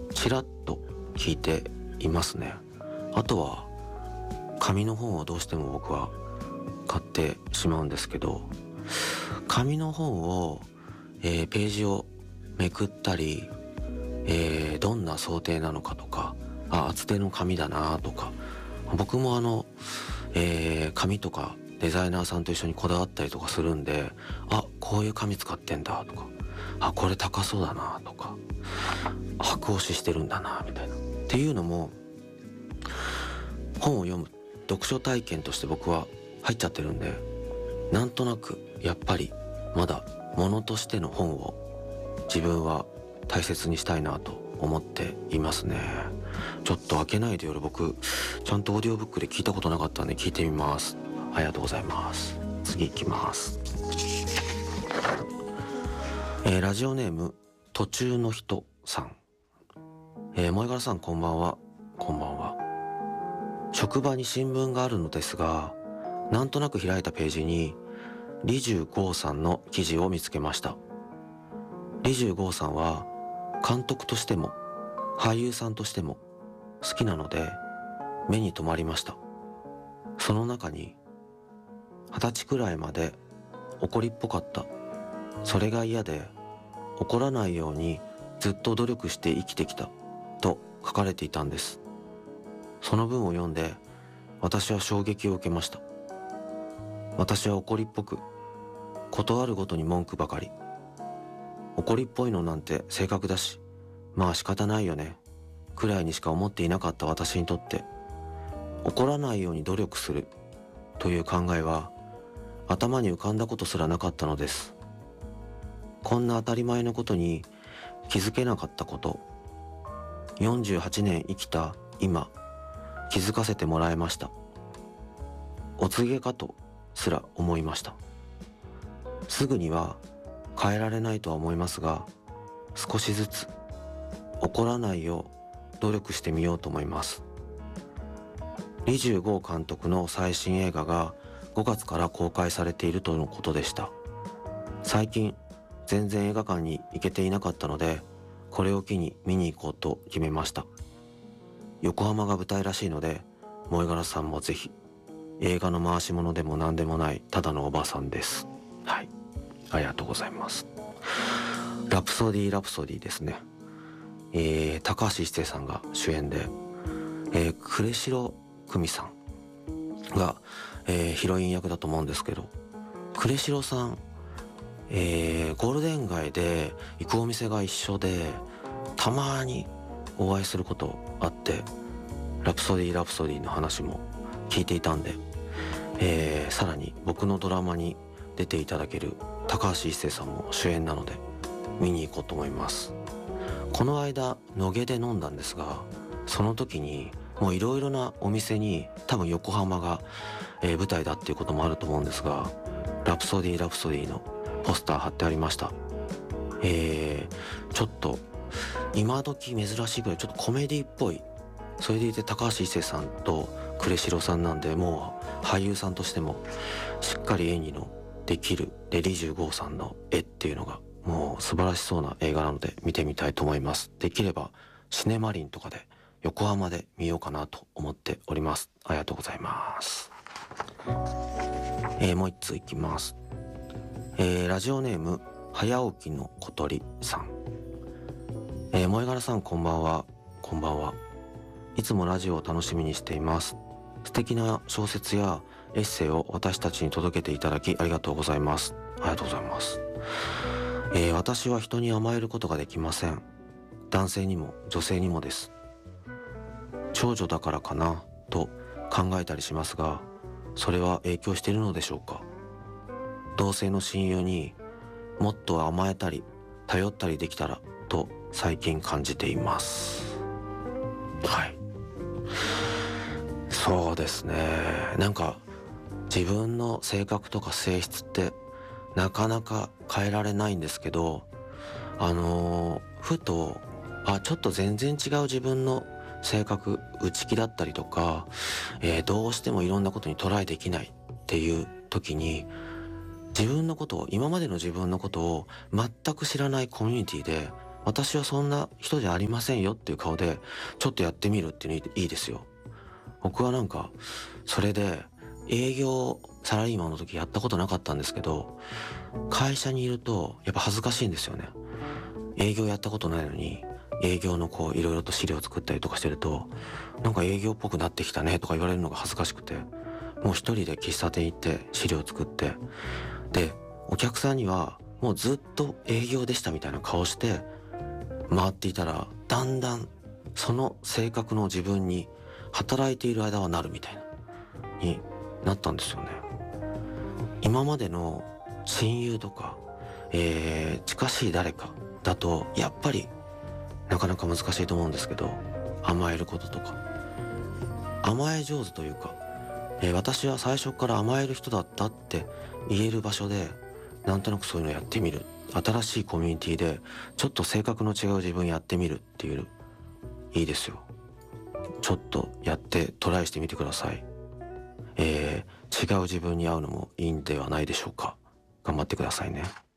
ちらっと聞いていますね。あとは紙の本をどうしても僕は買ってしまうんですけど、紙の本を、ページをめくったり、どんな想定なのかとか、厚手の紙だなとか、僕も紙とかデザイナーさんと一緒にこだわったりとかするんで、こういう紙使ってんだとか、これ高そうだなとか、白押ししてるんだなみたいなっていうのも、本を読む読書体験として僕は入っちゃってるんで、なんとなくやっぱりまだ物としての本を自分は大切にしたいなと思っていますね。ちょっと開けないで夜、僕ちゃんとオーディオブックで聞いたことなかったんで聞いてみます。ありがとうございます。次行きます。ラジオネーム途中の人さん。萌柄さん、こんばんは。こんばんは。職場に新聞があるのですが、なんとなく開いたページに李重剛さんの記事を見つけました。李重剛さんは監督としても俳優さんとしても好きなので目に留まりました。その中に、20歳くらいまで怒りっぽかった。それが嫌で怒らないようにずっと努力して生きてきたと書かれていたんです。その文を読んで私は衝撃を受けました。私は怒りっぽく、ことあるごとに文句ばかり。怒りっぽいのなんて性格だし、まあ仕方ないよねくらいにしか思っていなかった私にとって、怒らないように努力するという考えは頭に浮かんだことすらなかったのです。こんな当たり前のことに気づけなかったこと、48年生きた今気づかせてもらいました。お告げかとすら思いました。すぐには変えられないとは思いますが、少しずつ怒らないよう努力してみようと思います。李重剛監督の最新映画が5月から公開されているとのことでした。最近全然映画館に行けていなかったので、これを機に見に行こうと決めました。横浜が舞台らしいので、萌柄さんもぜひ。映画の回し物でも何でもないただのおばさんです。はい、ありがとうございます。ラプソディですね。高橋一生さんが主演で、呉城久美さんが、ヒロイン役だと思うんですけど、呉城さん、ゴールデン街で行くお店が一緒で、たまにお会いすることあって、ラプソディの話も聞いていたんで、さらに僕のドラマに出ていただける高橋一生さんも主演なので見に行こうと思います。この間野毛で飲んだんですが、その時にもういろいろなお店に、多分横浜が、舞台だっていうこともあると思うんですが、ラプソディのポスター貼ってありました。ちょっと今時珍しいぐらいちょっとコメディっぽい、それでいて高橋一生さんと呉城さんなんで、もう俳優さんとしてもしっかり演技のできる李重剛さんの絵っていうのがもう素晴らしそうな映画なので見てみたいと思います。できればシネマリンとかで横浜で見ようかなと思っております。ありがとうございます。もう一通いきます。ラジオネーム早起きの小鳥さん。萌柄さん、こんばんは。こんばんは。いつもラジオを楽しみにしています。素敵な小説やエッセイを私たちに届けていただきありがとうございます。ありがとうございます。私は人に甘えることができません。男性にも女性にもです。長女だからかなと考えたりしますが、それは影響しているのでしょうか。同性の親友にもっと甘えたり頼ったりできたらと最近感じています。はい、そうですね。なんか自分の性格とか性質ってなかなか変えられないんですけど、ふとちょっと全然違う自分の性格、内気だったりとか、どうしてもいろんなことにトライできないっていう時に、自分のことを、今までの自分のことを全く知らないコミュニティで私はそんな人じゃありませんよっていう顔でちょっとやってみるっていうのいいですよ。僕はなんかそれで営業サラリーマンの時やったことなかったんですけど、会社にいるとやっぱ恥ずかしいんですよね。営業やったことないのに営業のいろいろと資料作ったりとかしてると、なんか営業っぽくなってきたねとか言われるのが恥ずかしくて、もう一人で喫茶店行って資料作って、でお客さんにはもうずっと営業でしたみたいな顔して回っていたら、だんだんその性格の自分に働いている間はなるみたいなになったんですよね。今までの親友とか、近しい誰かだとやっぱりなかなか難しいと思うんですけど、甘えることとか甘え上手というか、私は最初から甘える人だったって言える場所でなんとなくそういうのやってみる、新しいコミュニティでちょっと性格の違う自分やってみるっていう、いいですよ。ちょっとやってトライしてみてください。違う自分に会うのもいいんではないでしょうか。頑張ってくださいね。